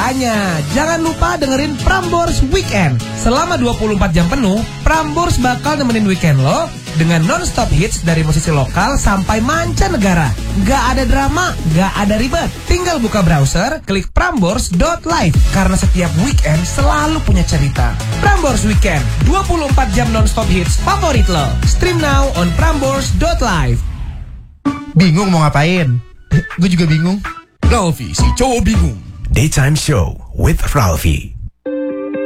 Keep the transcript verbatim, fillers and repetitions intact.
Makanya, jangan lupa dengerin Prambors Weekend. Selama dua puluh empat jam penuh, Prambors bakal nemenin weekend lo dengan non-stop hits dari musisi lokal sampai mancanegara. Gak ada drama, gak ada ribet. Tinggal buka browser, klik prambors dot live. Karena setiap weekend selalu punya cerita. Prambors Weekend, dua puluh empat jam non-stop hits favorit lo. Stream now on prambors dot live. Bingung mau ngapain? Gue juga bingung. Ralfi, si cowok bingung. Daytime Show with Ralfi.